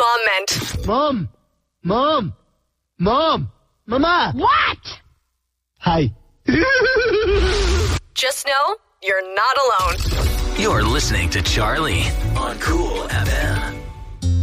Mom meant. Mom! Mama! What? Hi. Just know you're not alone. You're listening to Charlie on Cool FM.